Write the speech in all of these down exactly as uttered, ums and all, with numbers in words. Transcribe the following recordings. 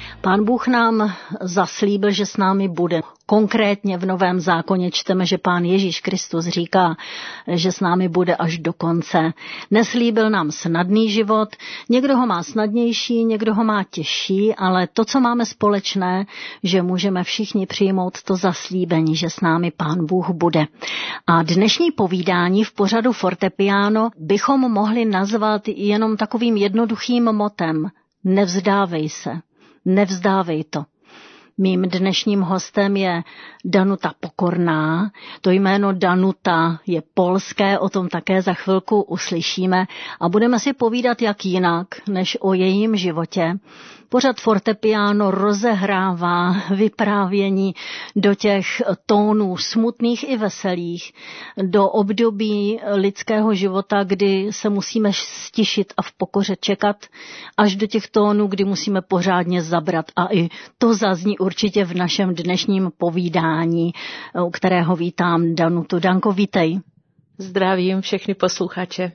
Pán Bůh nám zaslíbil, že s námi bude. Konkrétně v Novém zákoně čteme, že Pán Ježíš Kristus říká, že s námi bude až do konce. Neslíbil nám snadný život, někdo ho má snadnější, někdo ho má těžší, ale to, co máme společné, že můžeme všichni přijmout to zaslíbení, že s námi Pán Bůh bude. A dnešní povídání v pořadu Fortepiano bychom mohli nazvat jenom takovým jednoduchým motem. Nevzdávej se, nevzdávej to. Mým dnešním hostem je Danuta Pokorná. To jméno Danuta je polské, o tom také za chvilku uslyšíme a budeme si povídat jak jinak, než o jejím životě. Pořad Fortepiano rozehrává vyprávění do těch tónů smutných i veselých, do období lidského života, kdy se musíme stišit a v pokoře čekat, až do těch tónů, kdy musíme pořádně zabrat. A i to zazní určitě v našem dnešním povídání, u kterého vítám Danutu. Danko, vítej. Zdravím všechny posluchače.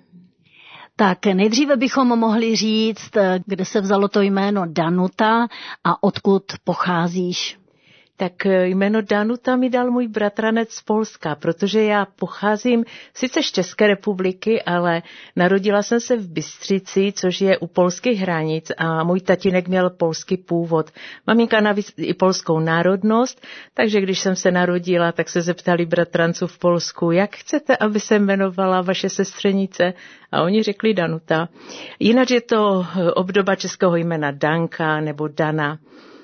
Tak nejdříve bychom mohli říct, kde se vzalo to jméno Danuta a odkud pocházíš. Tak jméno Danuta mi dal můj bratranec z Polska, protože já pocházím sice z České republiky, ale narodila jsem se v Bystřici, což je u polských hranic a můj tatínek měl polský původ. Maminka navíc i polskou národnost, takže když jsem se narodila, tak se zeptali bratranců v Polsku, jak chcete, aby se jmenovala vaše sestřenice? A oni řekli Danuta. Jinak je to obdoba českého jména Danka nebo Dana.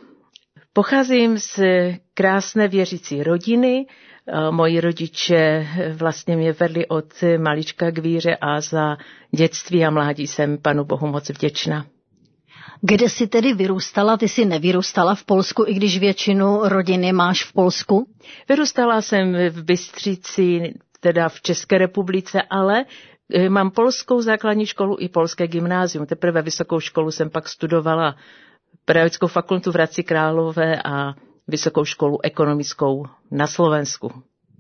Pocházím z krásné věřící rodiny. Moji rodiče vlastně mě vedli od malička k víře a za dětství a mládí jsem Panu Bohu moc vděčná. Kde jsi tedy vyrůstala? Ty jsi nevyrůstala v Polsku, i když většinu rodiny máš v Polsku? Vyrůstala jsem v Bystřici, teda v České republice, ale mám polskou základní školu i polské gymnázium. Teprve vysokou školu jsem pak studovala Pedagogickou fakultu v Hradci Králové a vysokou školu ekonomickou na Slovensku.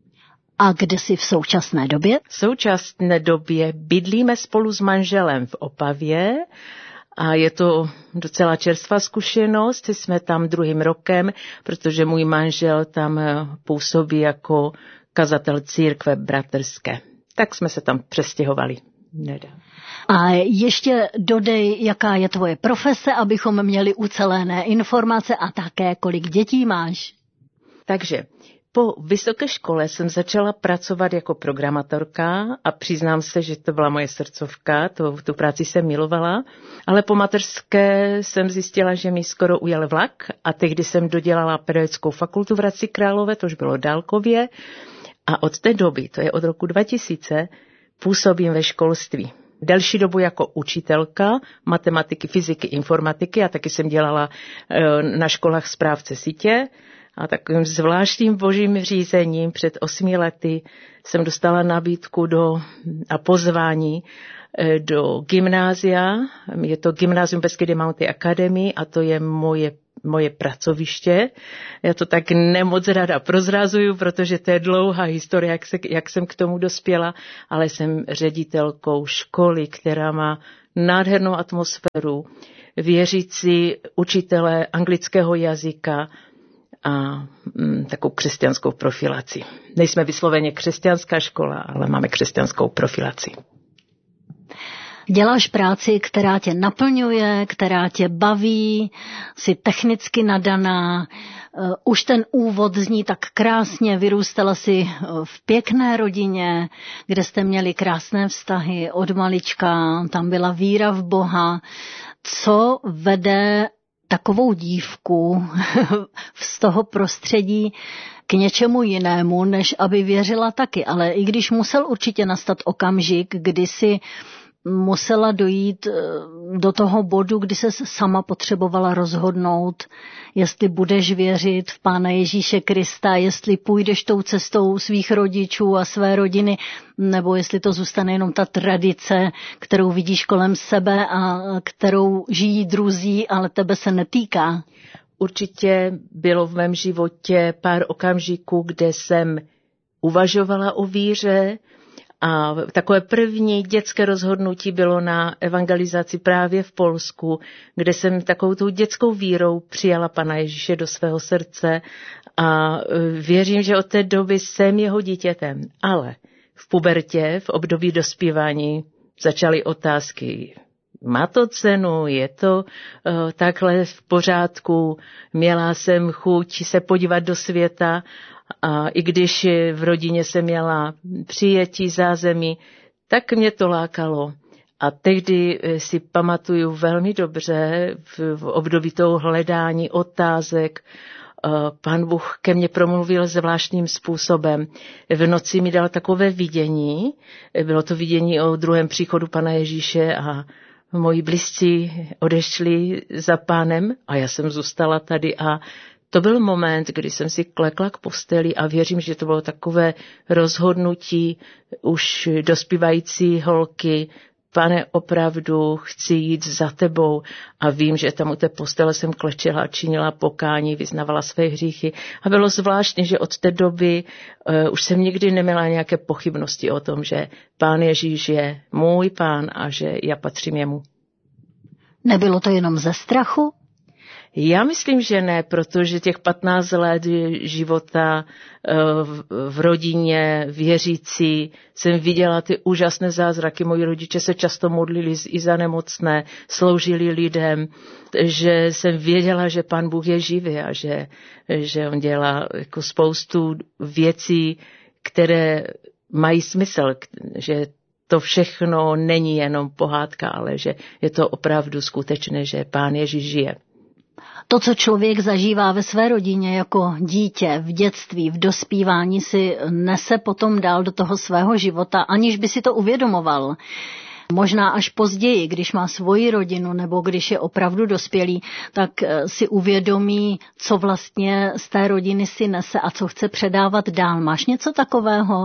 A kde jsi v současné době? V současné době bydlíme spolu s manželem v Opavě a je to docela čerstvá zkušenost. Jsme tam druhým rokem, protože můj manžel tam působí jako kazatel církve bratrské. Tak jsme se tam přestěhovali nedávno. A ještě dodej, jaká je tvoje profese, abychom měli ucelené informace a také, kolik dětí máš. Takže po vysoké škole jsem začala pracovat jako programátorka a přiznám se, že to byla moje srdcovka, to, tu práci jsem milovala, ale po mateřské jsem zjistila, že mi skoro ujel vlak a tehdy jsem dodělala Pedagogickou fakultu v Hradci Králové, to už bylo dálkově a od té doby, to je od roku dva tisíce, působím ve školství. Delší dobu jako učitelka matematiky, fyziky, informatiky a taky jsem dělala na školách správce sítě a takovým zvláštním božím řízením před osmi lety jsem dostala nabídku do, a pozvání do gymnázia. Je to Gymnázium Beskydy Mounty Academy a to je moje moje pracoviště. Já to tak nemoc ráda prozrazuju, protože to je dlouhá historie, jak, se, jak jsem k tomu dospěla, ale jsem ředitelkou školy, která má nádhernou atmosféru, věřící učitelé anglického jazyka a mm, takovou křesťanskou profilaci. Nejsme vysloveně křesťanská škola, ale máme křesťanskou profilaci. Děláš práci, která tě naplňuje, která tě baví, jsi technicky nadaná, už ten úvod zní tak krásně, vyrůstala jsi v pěkné rodině, kde jste měli krásné vztahy od malička, tam byla víra v Boha. Co vede takovou dívku z toho prostředí k něčemu jinému, než aby věřila taky? Ale i když musel určitě nastat okamžik, kdy si musela dojít do toho bodu, kdy se sama potřebovala rozhodnout, jestli budeš věřit v Pána Ježíše Krista, jestli půjdeš tou cestou svých rodičů a své rodiny, nebo jestli to zůstane jenom ta tradice, kterou vidíš kolem sebe a kterou žijí druzí, ale tebe se netýká. Určitě bylo v mém životě pár okamžiků, kde jsem uvažovala o víře, A takové první dětské rozhodnutí bylo na evangelizaci právě v Polsku, kde jsem takovou tou dětskou vírou přijala Pana Ježíše do svého srdce a věřím, že od té doby jsem jeho dítětem. Ale v pubertě, v období dospívání začaly otázky. Má to cenu, je to uh, takhle v pořádku, měla jsem chuť se podívat do světa a i když v rodině jsem měla přijetí zázemí, tak mě to lákalo. A tehdy si pamatuju velmi dobře v, v období toho hledání otázek, Pán Bůh ke mně promluvil zvláštním způsobem. V noci mi dal takové vidění, bylo to vidění o druhém příchodu Pana Ježíše a moji blízcí odešli za Pánem a já jsem zůstala tady a to byl moment, kdy jsem si klekla k posteli a věřím, že to bylo takové rozhodnutí už dospívající holky. Pane, opravdu chci jít za tebou a vím, že tam u té postele jsem klečela, činila pokání, vyznavala své hříchy. A bylo zvláštní, že od té doby uh, už jsem nikdy neměla nějaké pochybnosti o tom, že Pán Ježíš je můj Pán a že já patřím jemu. Nebylo to jenom ze strachu? Já myslím, že ne, protože těch patnáct let života v rodině věřící jsem viděla ty úžasné zázraky. Moji rodiče se často modlili i za nemocné, sloužili lidem, že jsem věděla, že Pán Bůh je živý a že, že on dělá jako spoustu věcí, které mají smysl, že to všechno není jenom pohádka, ale že je to opravdu skutečné, že Pán Ježíš žije. To, co člověk zažívá ve své rodině jako dítě, v dětství, v dospívání, si nese potom dál do toho svého života, aniž by si to uvědomoval. Možná až později, když má svoji rodinu nebo když je opravdu dospělý, tak si uvědomí, co vlastně z té rodiny si nese a co chce předávat dál. Máš něco takového,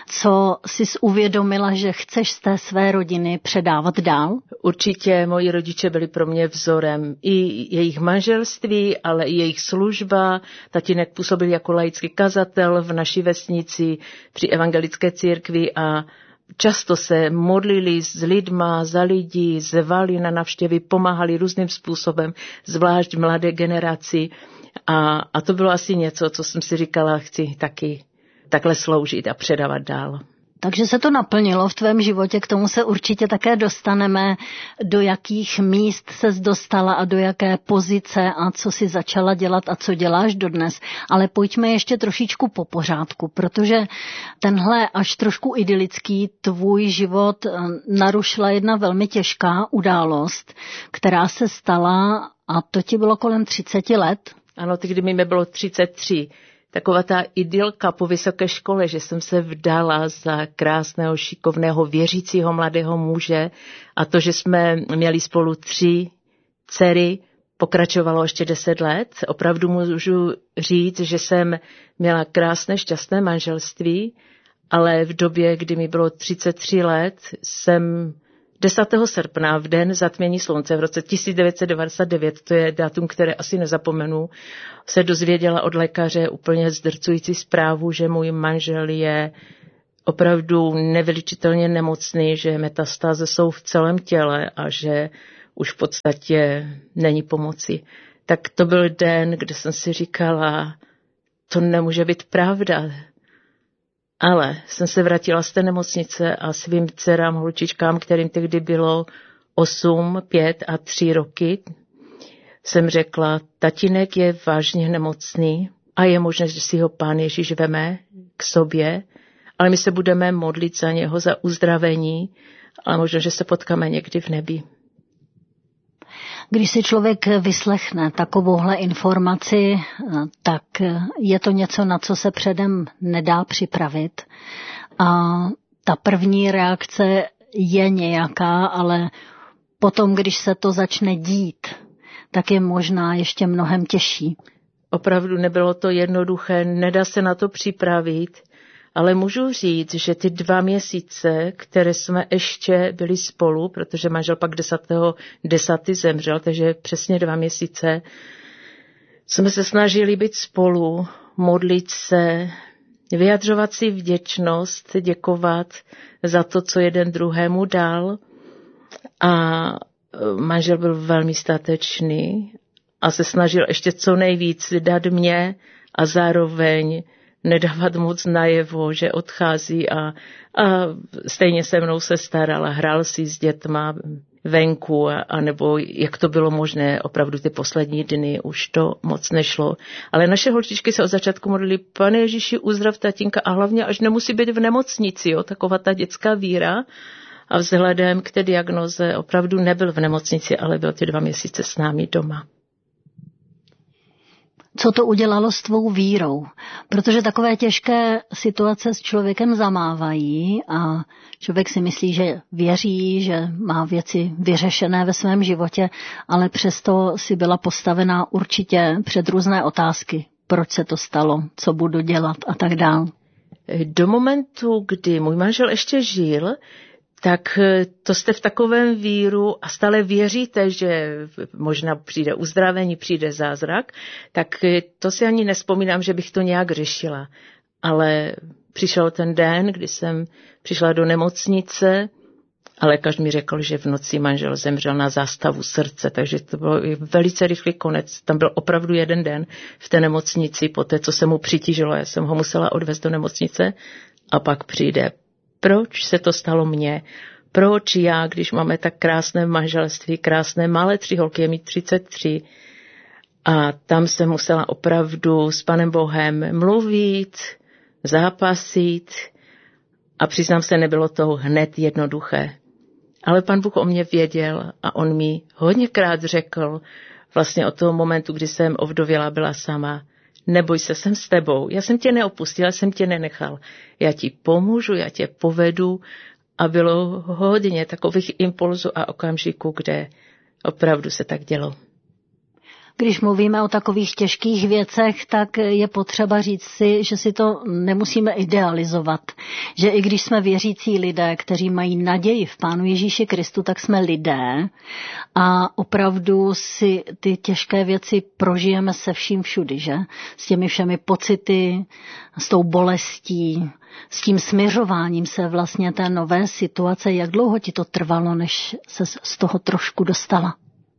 co jsi uvědomila, že chceš z té své rodiny předávat dál? Určitě moji rodiče byli pro mě vzorem. I jejich manželství, ale i jejich služba. Tatínek působil jako laický kazatel v naší vesnici při evangelické církvi a často se modlili s lidma, za lidi, zvali na návštěvy, pomáhali různým způsobem, zvlášť mladé generaci. A, a to bylo asi něco, co jsem si říkala, chci taky takhle sloužit a předávat dál. Takže se to naplnilo v tvém životě, k tomu se určitě také dostaneme, do jakých míst ses dostala a do jaké pozice a co si začala dělat a co děláš dodnes. Ale pojďme ještě trošičku po pořádku, protože tenhle až trošku idylický tvůj život narušila jedna velmi těžká událost, která se stala, a to ti bylo kolem třicet let. Ano, tehdy mi bylo třicet tři. Taková ta idylka po vysoké škole, že jsem se vdala za krásného, šikovného, věřícího mladého muže a to, že jsme měli spolu tři dcery, pokračovalo ještě deset let. Opravdu můžu říct, že jsem měla krásné, šťastné manželství, ale v době, kdy mi bylo třicet tři let, jsem desátého srpna, v den zatmění slunce v roce tisíc devět set devadesát devět, to je datum, které asi nezapomenu, se dozvěděla od lékaře úplně zdrcující zprávu, že můj manžel je opravdu nevyličitelně nemocný, že metastáze jsou v celém těle a že už v podstatě není pomoci. Tak to byl den, kde jsem si říkala, to nemůže být pravda. Ale jsem se vrátila z té nemocnice a svým dcerám, holčičkám, kterým tehdy bylo osm, pět a tři roky, jsem řekla, tatínek je vážně nemocný a je možné, že si ho Pán Ježíš veme k sobě, ale my se budeme modlit za něho, za uzdravení a možná, že se potkáme někdy v nebi. Když si člověk vyslechne takovouhle informaci, tak je to něco, na co se předem nedá připravit. A ta první reakce je nějaká, ale potom, když se to začne dít, tak je možná ještě mnohem těžší. Opravdu nebylo to jednoduché, nedá se na to připravit, ale můžu říct, že ty dva měsíce, které jsme ještě byli spolu, protože manžel pak desátého desátého zemřel, takže přesně dva měsíce, jsme se snažili být spolu, modlit se. vyjadřovat si vděčnost, děkovat za to, co jeden druhému dal. A manžel byl velmi statečný a se snažil ještě co nejvíc dát mě a zároveň nedávat moc najevo, že odchází a, a stejně se mnou se staral a hrál si s dětma venku, a, a nebo jak to bylo možné, opravdu ty poslední dny už to moc nešlo. Ale naše holčičky se od začátku modlily, Pane Ježíši, uzdrav tatínka a hlavně, až nemusí být v nemocnici, jo, taková ta dětská víra. A vzhledem k té diagnoze opravdu nebyl v nemocnici, ale byl ty dva měsíce s námi doma. Co to udělalo s tvou vírou? Protože takové těžké situace s člověkem zamávají a člověk si myslí, že věří, že má věci vyřešené ve svém životě, ale přesto si byla postavená určitě před různé otázky. Proč se to stalo? Co budu dělat? A tak dál. Do momentu, kdy můj manžel ještě žil, tak to jste v takovém víru a stále věříte, že možná přijde uzdravení, přijde zázrak, tak to si ani nespomínám, že bych to nějak řešila. Ale přišel ten den, kdy jsem přišla do nemocnice a lékař mi řekl, že v noci manžel zemřel na zástavu srdce, takže to byl velice rychlý konec. Tam byl opravdu jeden den v té nemocnici, po té, co se mu přitížilo, já jsem ho musela odvést do nemocnice a pak přijde. Proč se to stalo mně? Proč já, když máme tak krásné manželství, krásné malé tři holky, je mi třicet tři, a tam jsem musela opravdu s Panem Bohem mluvit, zápasit a přiznám se, nebylo to hned jednoduché. Ale Pan Bůh o mě věděl a on mi hodněkrát řekl, vlastně od toho momentu, kdy jsem ovdověla, byla sama, neboj se, jsem s tebou, já jsem tě neopustil, já jsem tě nenechal, já ti pomůžu, já tě povedu. A bylo hodně takových impulzů a okamžiků, kde opravdu se tak dělo. Když mluvíme o takových těžkých věcech, tak je potřeba říct si, že si to nemusíme idealizovat. Že i když jsme věřící lidé, kteří mají naději v Pánu Ježíši Kristu, tak jsme lidé a opravdu si ty těžké věci prožijeme se vším všudy, že? S těmi všemi pocity, s tou bolestí, s tím směřováním se vlastně té nové situace. Jak dlouho ti to trvalo, než se z toho trošku dostala?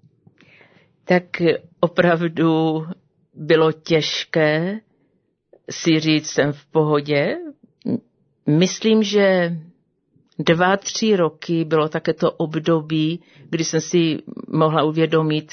Tak opravdu bylo těžké si říct, jsem v pohodě. Myslím, že dva, tři roky bylo také to období, kdy jsem si mohla uvědomit,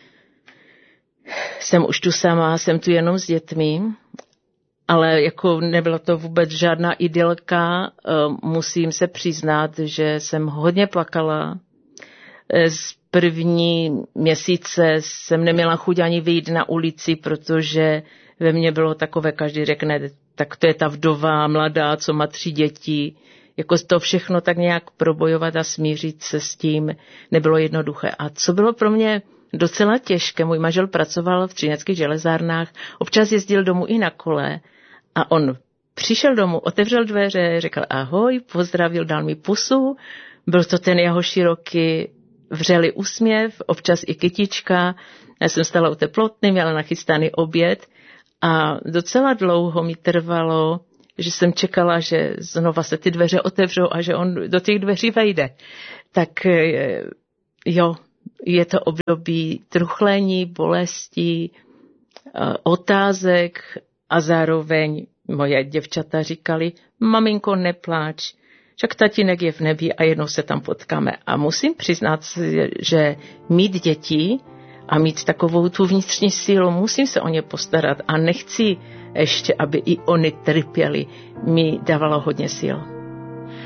jsem už tu sama, jsem tu jenom s dětmi, ale jako nebyla to vůbec žádná idylka. Musím se přiznat, že jsem hodně plakala. Z první měsíce jsem neměla chuť ani vyjít na ulici, protože ve mně bylo takové, každý řekne, tak to je ta vdova mladá, co má tři děti. Jako to všechno tak nějak probojovat a smířit se s tím nebylo jednoduché. A co bylo pro mě docela těžké, můj manžel pracoval v třineckých železárnách, občas jezdil domů i na kole a on přišel domů, otevřel dveře, řekl ahoj, pozdravil, dal mi pusu, byl to ten jeho široký vřelý úsměv, občas i kytička. Já jsem stala u teplotny, měla nachystaný oběd a docela dlouho mi trvalo, že jsem čekala, že znova se ty dveře otevřou a že on do těch dveří vejde. Tak jo, je to období truchlení, bolestí, otázek a zároveň moje děvčata říkali, maminko, nepláč, však tatínek je v nebi a jednou se tam potkáme. A musím přiznat, že mít děti a mít takovou tu vnitřní sílu, musím se o ně postarat a nechci ještě, aby i oni trpěli, mi dávalo hodně sil.